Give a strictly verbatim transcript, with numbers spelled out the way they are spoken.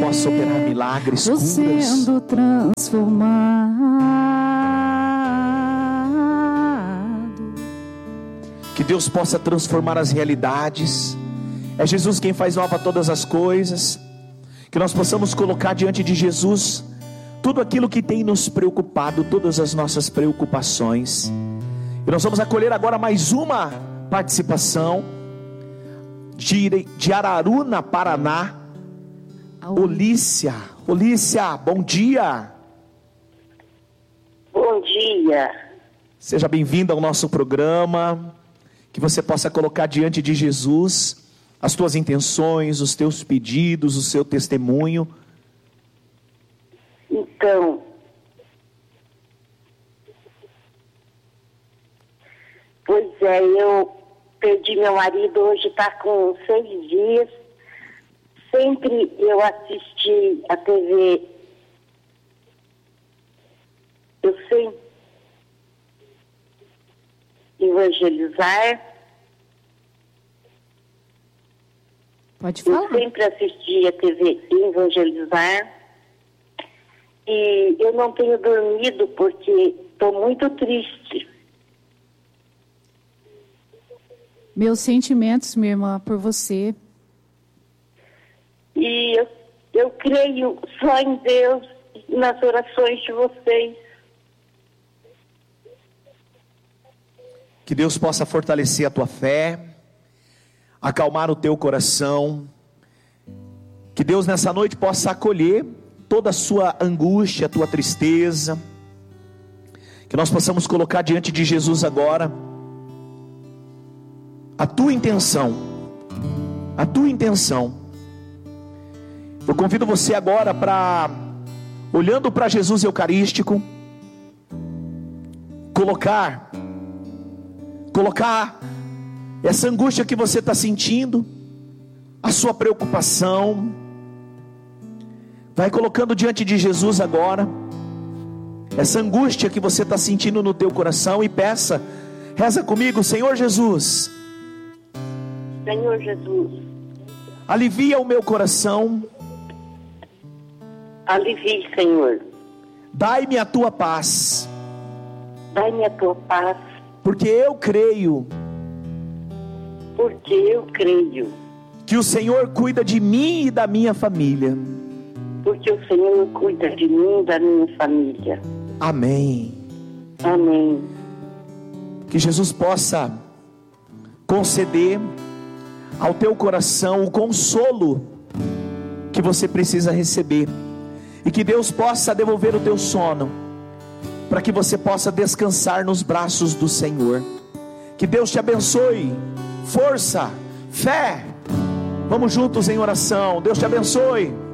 possa operar milagres, Tô curas. sendo transformado. Que Deus possa transformar as realidades. É Jesus quem faz nova todas as coisas. Que nós possamos colocar diante de Jesus tudo aquilo que tem nos preocupado, todas as nossas preocupações. E nós vamos acolher agora mais uma participação de, de Araruna, Paraná. Olícia, Olícia, bom dia. Bom dia. Seja bem-vinda ao nosso programa. Que você possa colocar diante de Jesus as tuas intenções, os teus pedidos, o seu testemunho. Então, pois é, eu perdi meu marido, hoje está com seis dias. Sempre eu assisti a T V, eu sei evangelizar. Pode falar. Eu sempre assisti a T V evangelizar. E eu não tenho dormido porque estou muito triste. Meus sentimentos, minha irmã, por você. E eu, eu creio só em Deus, nas orações de vocês. Que Deus possa fortalecer a tua fé, acalmar o teu coração. Que Deus nessa noite possa acolher toda a sua angústia, a tua tristeza. Que nós possamos colocar diante de Jesus agora a tua intenção, a tua intenção. Eu convido você agora para, olhando para Jesus Eucarístico, colocar, colocar essa angústia que você está sentindo, a sua preocupação. Vai colocando diante de Jesus agora essa angústia que você está sentindo no teu coração e peça, reza comigo: Senhor Jesus, Senhor Jesus, alivia o meu coração, alivie, Senhor, dai-me a tua paz, dai-me a tua paz, porque eu creio, porque eu creio que o Senhor cuida de mim e da minha família. Porque o Senhor cuida de mim e da minha família. Amém. Amém. Que Jesus possa conceder ao teu coração o consolo que você precisa receber. E que Deus possa devolver o teu sono, para que você possa descansar nos braços do Senhor. Que Deus te abençoe. Força, fé. Vamos juntos em oração. Deus te abençoe.